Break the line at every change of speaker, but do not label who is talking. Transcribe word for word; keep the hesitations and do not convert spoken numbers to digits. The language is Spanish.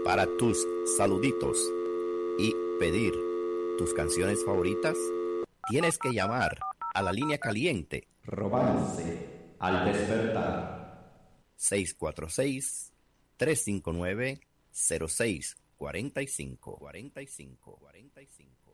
Para tus saluditos y pedir tus canciones favoritas, tienes que llamar a la línea caliente
Romance al despertar.
seis cuatro seis, tres cinco nueve, cero seis cuatro cinco cuarenta y cinco cuarenta y cinco.